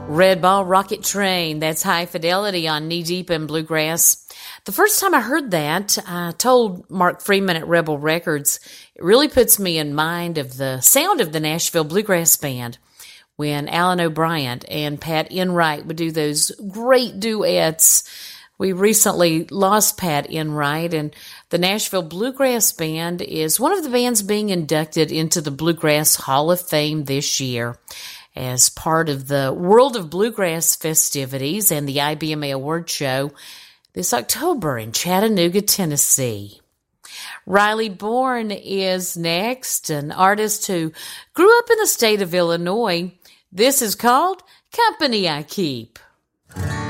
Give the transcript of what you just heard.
Red Ball Rocket Train, that's High Fidelity on Knee Deep in Bluegrass. The first time I heard that, I told Mark Freeman at Rebel Records, it really puts me in mind of the sound of the Nashville Bluegrass Band when Alan O'Brien and Pat Enright would do those great duets. We recently lost Pat Enright, and the Nashville Bluegrass Band is one of the bands being inducted into the Bluegrass Hall of Fame this year as part of the World of Bluegrass festivities and the IBMA Award Show this October in Chattanooga, Tennessee. Riley Bourne is next, an artist who grew up in the state of Illinois. This is called Company I Keep.